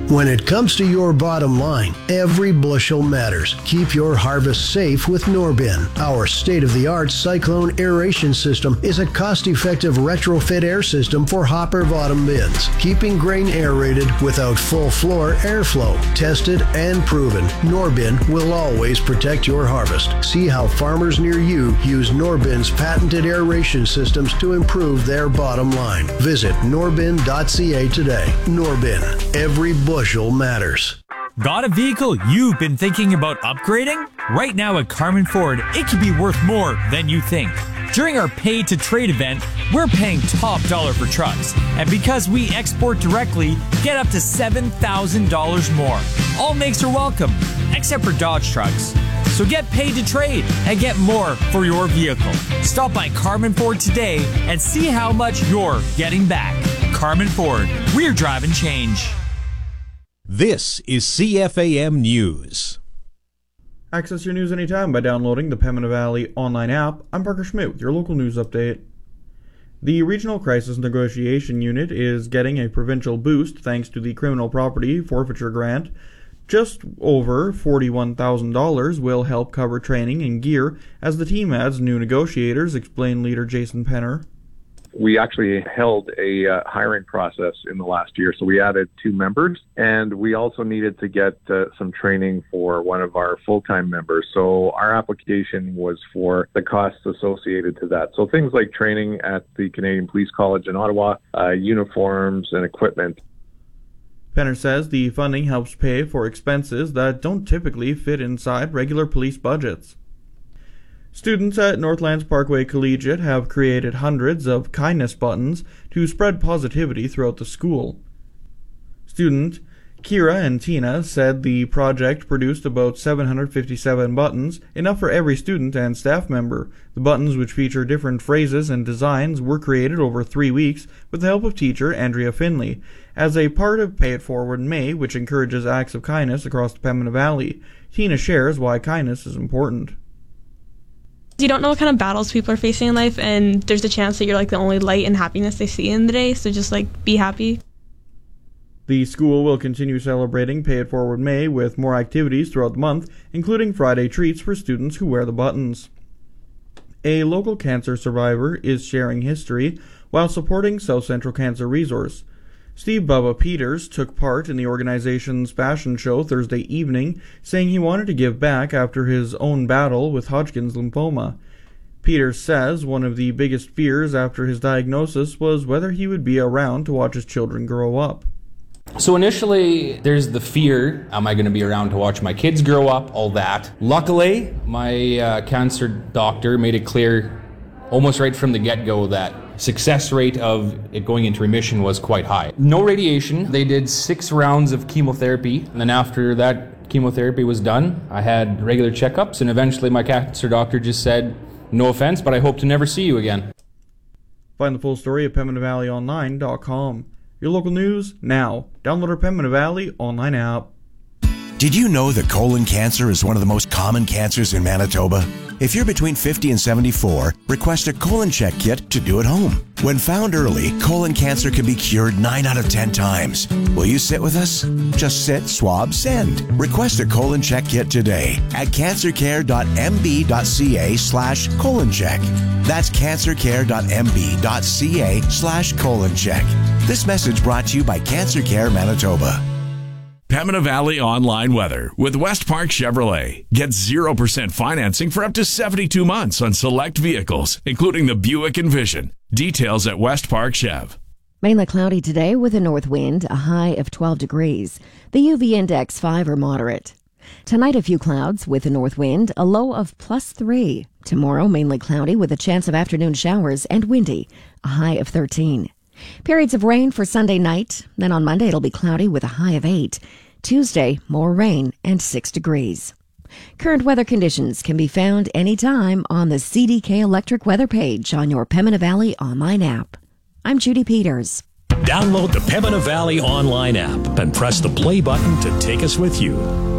When it comes to your bottom line, every bushel matters. Keep your harvest safe with Norbin. Our state-of-the-art Cyclone aeration system is a cost-effective retrofit air system for hopper bottom bins, keeping grain aerated without full floor airflow. Tested and proven, Norbin will always protect your harvest. See how farmers near you use Norbin's patented aeration systems to improve their bottom line. Visit norbin.ca today. Norbin. Every bushel matters. Got a vehicle you've been thinking about upgrading? Right now at Carmen Ford, it could be worth more than you think. During our Pay to Trade event, we're paying top dollar for trucks. And because we export directly, get up to $7,000 more. All makes are welcome, except for Dodge trucks. So get paid to trade and get more for your vehicle. Stop by Carmen Ford today and see how much you're getting back. Carmen Ford, we're driving change. This is CFAM News. Access your news anytime by downloading the Pembina Valley online app. I'm Parker Schmidt with your local news update. The Regional Crisis Negotiation Unit is getting a provincial boost thanks to the Criminal Property Forfeiture Grant. Just over $41,000 will help cover training and gear as the team adds new negotiators, explained leader Jason Penner. We actually held a hiring process in the last year, so we added 2 members, and we also needed to get some training for one of our full-time members. So our application was for the costs associated to that. So things like training at the Canadian Police College in Ottawa, uniforms and equipment. Penner says the funding helps pay for expenses that don't typically fit inside regular police budgets. Students at Northlands Parkway Collegiate have created hundreds of kindness buttons to spread positivity throughout the school. Student Kira and Tina said the project produced about 757 buttons, enough for every student and staff member. The buttons, which feature different phrases and designs, were created over 3 weeks with the help of teacher Andrea Finley, as a part of Pay It Forward May, which encourages acts of kindness across the Pembina Valley. Tina shares why kindness is important. You don't know what kind of battles people are facing in life, and there's a chance that you're like the only light and happiness they see in the day, so just like be happy. The school will continue celebrating Pay It Forward May with more activities throughout the month, including Friday treats for students who wear the buttons. A local cancer survivor is sharing history while supporting South Central Cancer Resource. Steve Bubba Peters took part in the organization's fashion show Thursday evening, saying he wanted to give back after his own battle with Hodgkin's lymphoma. Peters says one of the biggest fears after his diagnosis was whether he would be around to watch his children grow up. So initially, there's the fear, am I going to be around to watch my kids grow up, all that. Luckily, my cancer doctor made it clear almost right from the get-go that success rate of it going into remission was quite high. No radiation. They did 6 rounds of chemotherapy, and then after that chemotherapy was done, I had regular checkups, and eventually my cancer doctor just said, no offense, but I hope to never see you again. Find the full story at PembinaValleyOnline.com. Your local news now. Download our Pembina Valley online app. Did you know that colon cancer is one of the most common cancers in Manitoba? If you're between 50 and 74, request a colon check kit to do at home. When found early, colon cancer can be cured 9 out of 10 times. Will you sit with us? Just sit, swab, send. Request a colon check kit today at cancercare.mb.ca/colon check. That's cancercare.mb.ca/colon check. This message brought to you by Cancer Care Manitoba. Pembina Valley Online Weather with West Park Chevrolet. Get 0% financing for up to 72 months on select vehicles, including the Buick Envision. Details at West Park Chev. Mainly cloudy today with a north wind, a high of 12 degrees. The UV index 5 or moderate. Tonight a few clouds with a north wind, a low of +3. Tomorrow mainly cloudy with a chance of afternoon showers and windy, a high of 13. Periods of rain for Sunday night. Then on Monday it'll be cloudy with a high of 8. Tuesday, more rain and 6 degrees. Current weather conditions can be found anytime on the CDK Electric weather page on your Pembina Valley online app. I'm Judy Peters. Download the Pembina Valley online app and press the play button to take us with you.